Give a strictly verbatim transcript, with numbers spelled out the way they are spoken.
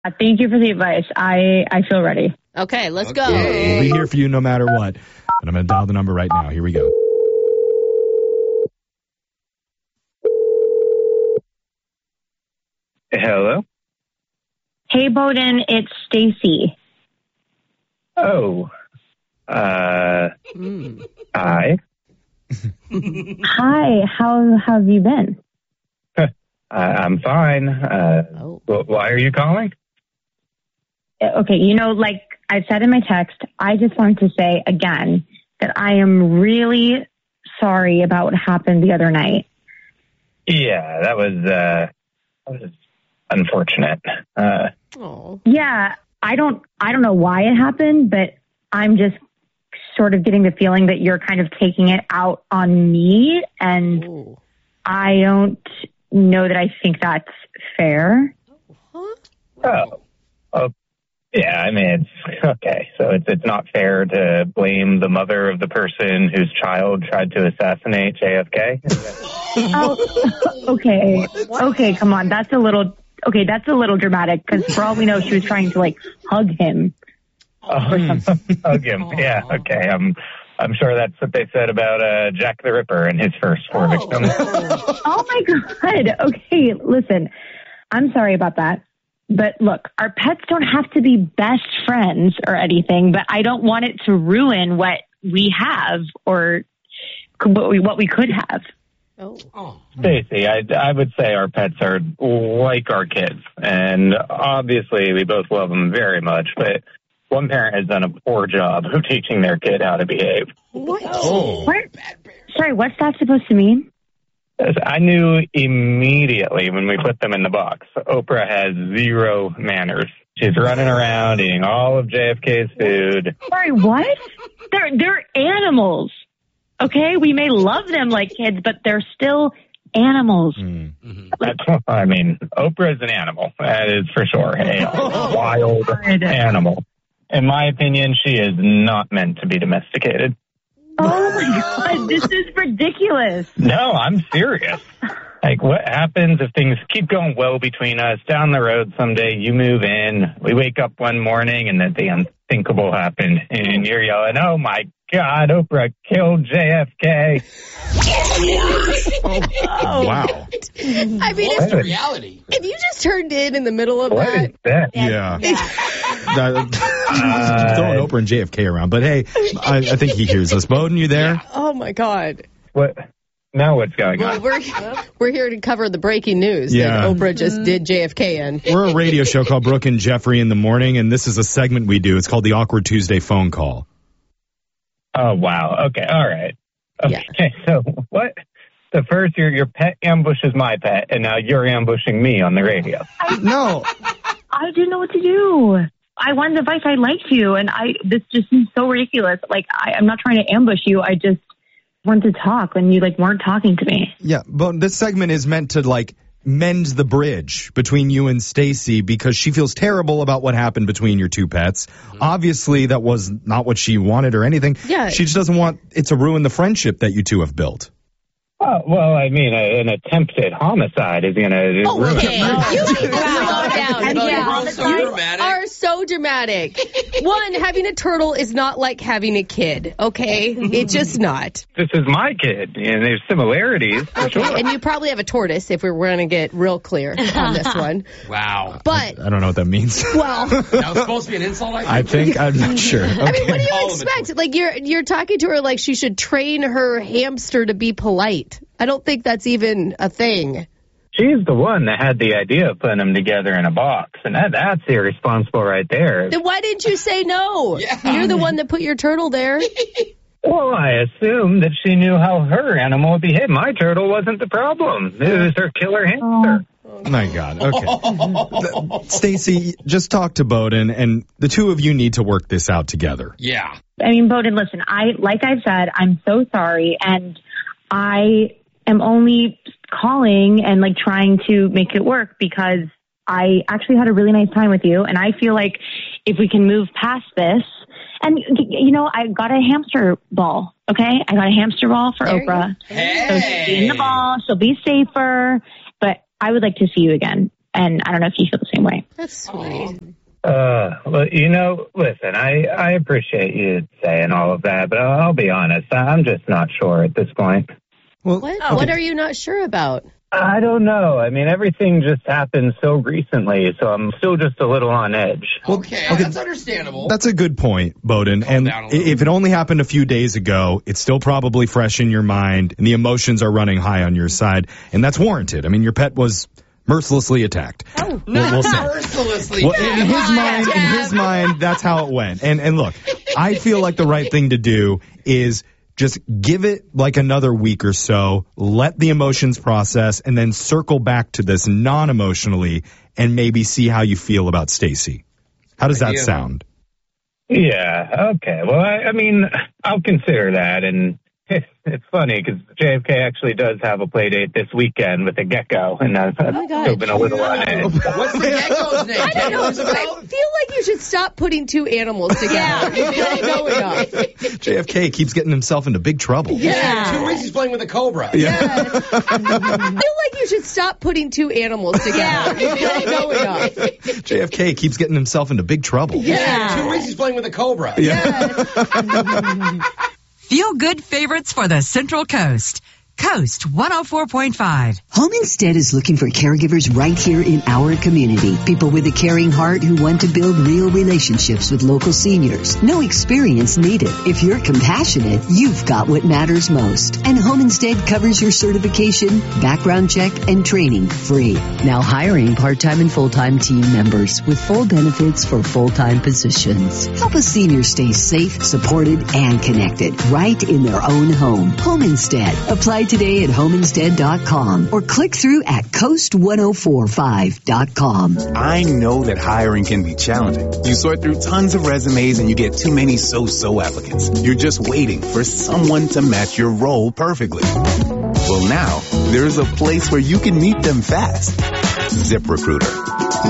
Thank you for the advice. I, I feel ready. Okay, let's Okay. go. We'll be here for you no matter what. And I'm going to dial the number right now. Here we go. Hello? Hey, Bowden, it's Stacy. Oh. Uh, Mm. hi. Hi, how have you been? uh, I'm fine. Uh, Oh. wh- why are you calling? Okay, you know, like I said in my text, I just wanted to say again that I am really sorry about what happened the other night. Yeah, that was, uh, that was unfortunate. Uh, Oh. Yeah, I don't I don't know why it happened, but I'm just sort of getting the feeling that you're kind of taking it out on me, and Ooh. I don't know that I think that's fair. Huh? oh. Oh. Yeah, I mean, it's okay. So it's it's not fair to blame the mother of the person whose child tried to assassinate J F K. Oh, okay. Okay, come on. That's a little, okay, that's a little dramatic because for all we know, she was trying to like hug him. Oh, hug him. Yeah, okay. I'm I'm sure that's what they said about uh, Jack the Ripper and his first four victims. Oh my God. Okay, listen, I'm sorry about that. But look, our pets don't have to be best friends or anything, but I don't want it to ruin what we have or what we, what we could have. Oh. Stacey, I, I would say our pets are like our kids, and obviously we both love them very much, but one parent has done a poor job of teaching their kid how to behave. What? Oh. What? Sorry, what's that supposed to mean? I knew immediately when we put them in the box. Oprah has zero manners. She's running around eating all of J F K's food. Sorry, what? They're they're animals. Okay, we may love them like kids, but they're still animals. Mm. That's, I mean, Oprah is an animal. That is for sure. A wild animal. In my opinion, she is not meant to be domesticated. Oh my God, this is ridiculous. No, I'm serious. Like, what happens if things keep going well between us? Down the road someday, you move in, we wake up one morning, and then the unthinkable happened, and you're yelling, oh my God, Oprah killed J F K. Oh, wow. I mean, What? if, Reality. if you just turned in in the middle of What that. is that? Yeah. That- throwing Oprah and J F K around. But hey, I, I think he hears us. Bowden, you there? Oh, my God. What? Now what's going Well, on? we're, we're here to cover the breaking news Yeah. that Oprah just did J F K in. We're a radio show called Brooke and Jeffrey in the Morning, and this is a segment we do. It's called the Awkward Tuesday Phone Call. Oh, wow. Okay, all right. Okay, Yeah. so what? So first, your your pet ambushes my pet, and now you're ambushing me on the radio. No. I didn't know what to do. I wanted advice. I liked you, and I this just seems so ridiculous. Like I, I'm not trying to ambush you. I just wanted to talk, and you like weren't talking to me. Yeah, but this segment is meant to, like, mend the bridge between you and Stacy because she feels terrible about what happened between your two pets. Obviously, that was not what she wanted or anything. Yeah. She just doesn't want it to ruin the friendship that you two have built. Oh, well, I mean, a, an attempted homicide is going to Oh, ruin okay. it. You need to calm down. Wow. You So dramatic. are so dramatic. One, having a turtle is not like having a kid, okay? It's just not. This is my kid, and there's similarities, for Okay, sure. and you probably have a tortoise if we were going to get real clear on this one. Wow. But, I don't know what that means. well, That was supposed to be an insult, I I think. think, I'm not sure. I mean, what do you All of it. expect? Like, you're you're talking to her like she should train her hamster to be polite. I don't think that's even a thing. She's the one that had the idea of putting them together in a box, and that that's irresponsible right there. Then why didn't you say no? Yeah. You're the one that put your turtle there. Well, I assumed that she knew how her animal would behave. My turtle wasn't the problem. It was her killer hamster. My God. Okay. Stacy, just talk to Bowden, and the two of you need to work this out together. Yeah. I mean, Bowden, listen. I like I've said, I'm so sorry, and I am only calling and like trying to make it work because I actually had a really nice time with you, and I feel like if we can move past this, and you know, I got a hamster ball. Okay, I got a hamster ball for There you Oprah. go. So she'll be in the ball. She'll be safer. But I would like to see you again. And I don't know if you feel the same way. That's sweet. Uh, well, you know, listen, I, I appreciate you saying all of that, but I'll, I'll be honest, I'm just not sure at this point. Well, What? okay. What are you not sure about? I don't know. I mean, everything just happened so recently, so I'm still just a little on edge. Okay, okay. that's understandable. That's a good point, Bowden. Calm And down a little. if it only happened a few days ago, it's still probably fresh in your mind, and the emotions are running high on your side, and that's warranted. I mean, your pet was mercilessly attacked. Oh. We'll- we'll say. Mercilessly. Well, in his mind, in his mind, that's how it went. And and look, I feel like the right thing to do is just give it like another week or so, let the emotions process, and then circle back to this non-emotionally and maybe see how you feel about Stacy. How does that Idea. sound? Yeah, okay. Well, I, I mean, I'll consider that, and it's funny because J F K actually does have a play date this weekend with a gecko, and I've Oh my God. still been a little on edge. What's the gecko's name? I don't know. I feel like you should stop putting two animals together. You're not going up. J F K keeps getting himself into big trouble. Yeah. Two weeks he's playing with a cobra. Yeah. I feel like you should stop putting two animals together. You're not going up. J F K keeps getting himself into big trouble. Yeah. Two weeks he's playing with a cobra. Feel good favorites for the Central Coast. Coast one oh four point five. Home Instead is looking for caregivers right here in our community. People with a caring heart who want to build real relationships with local seniors. No experience needed. If you're compassionate, you've got what matters most. And Home Instead covers your certification, background check, and training free. Now hiring part-time and full-time team members with full benefits for full-time positions. Help a senior stay safe, supported, and connected right in their own home. Home Instead. Apply today at home instead dot com or click through at coast ten forty-five dot com. I know that hiring can be challenging. You sort through tons of resumes and you get too many so-so applicants. You're just waiting for someone to match your role perfectly. Well, now there's a place where you can meet them fast. ZipRecruiter.